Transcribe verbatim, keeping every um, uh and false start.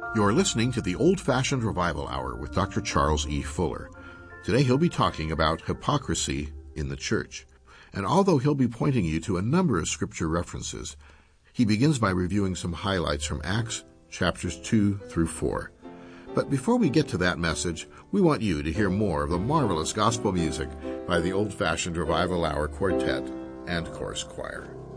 You're listening to the Old-Fashioned Revival Hour with Doctor Charles E. Fuller. Today he'll be talking about hypocrisy in the church. And although he'll be pointing you to a number of scripture references, he begins by reviewing some highlights from Acts chapters two through four. But before we get to that message, we want you to hear more of the marvelous gospel music by the Old-Fashioned Revival Hour Quartet and Chorus Choir.